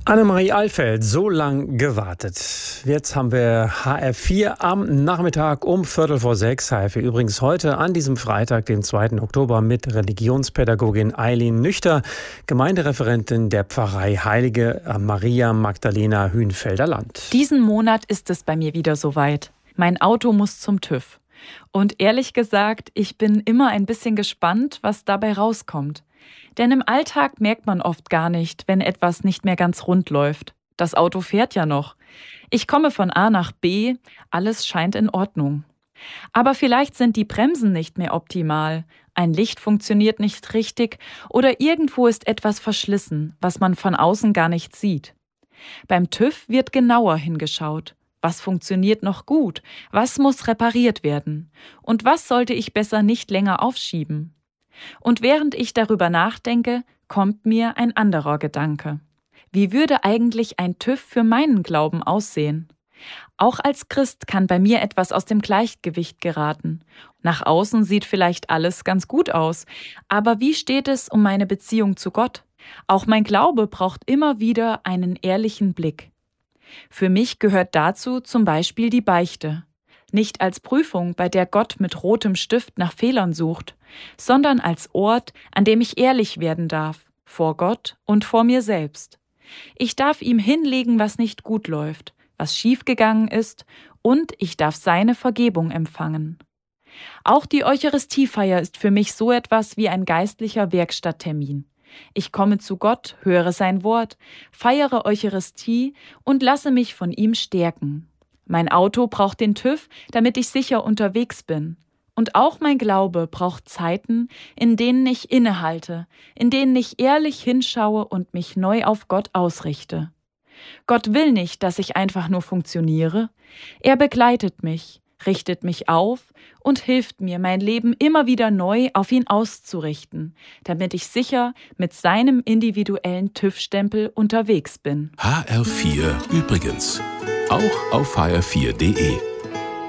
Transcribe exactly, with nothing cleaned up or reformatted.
Annemarie Alfeld, so lang gewartet. Jetzt haben wir H R vier am Nachmittag um Viertel vor sechs. H R vier übrigens heute an diesem Freitag, den zweiten Oktober, mit Religionspädagogin Eileen Nüchter, Gemeindereferentin der Pfarrei Heilige Maria Magdalena Hünfelder Land. Diesen Monat ist es bei mir wieder soweit. Mein Auto muss zum TÜV. Und ehrlich gesagt, ich bin immer ein bisschen gespannt, was dabei rauskommt. Denn im Alltag merkt man oft gar nicht, wenn etwas nicht mehr ganz rund läuft. Das Auto fährt ja noch. Ich komme von A nach B, alles scheint in Ordnung. Aber vielleicht sind die Bremsen nicht mehr optimal, ein Licht funktioniert nicht richtig oder irgendwo ist etwas verschlissen, was man von außen gar nicht sieht. Beim TÜV wird genauer hingeschaut. Was funktioniert noch gut? Was muss repariert werden? Und was sollte ich besser nicht länger aufschieben? Und während ich darüber nachdenke, kommt mir ein anderer Gedanke. Wie würde eigentlich ein TÜV für meinen Glauben aussehen? Auch als Christ kann bei mir etwas aus dem Gleichgewicht geraten. Nach außen sieht vielleicht alles ganz gut aus, aber wie steht es um meine Beziehung zu Gott? Auch mein Glaube braucht immer wieder einen ehrlichen Blick. Für mich gehört dazu zum Beispiel die Beichte. Nicht als Prüfung, bei der Gott mit rotem Stift nach Fehlern sucht, sondern als Ort, an dem ich ehrlich werden darf, vor Gott und vor mir selbst. Ich darf ihm hinlegen, was nicht gut läuft, was schiefgegangen ist, und ich darf seine Vergebung empfangen. Auch die Eucharistiefeier ist für mich so etwas wie ein geistlicher Werkstatttermin. Ich komme zu Gott, höre sein Wort, feiere Eucharistie und lasse mich von ihm stärken. Mein Auto braucht den TÜV, damit ich sicher unterwegs bin. Und auch mein Glaube braucht Zeiten, in denen ich innehalte, in denen ich ehrlich hinschaue und mich neu auf Gott ausrichte. Gott will nicht, dass ich einfach nur funktioniere. Er begleitet mich, richtet mich auf und hilft mir, mein Leben immer wieder neu auf ihn auszurichten, damit ich sicher mit seinem individuellen TÜV-Stempel unterwegs bin. H R vier übrigens. Auch auf H R vier punkt de.